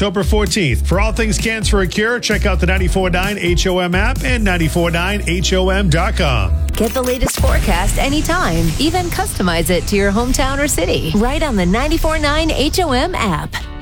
October 14th. For all things Cancer a Cure, check out the 94.9 HOM app and 94.9HOM.com. Get the latest forecast anytime. Even customize it to your hometown or city. Right on the 94.9 HOM app.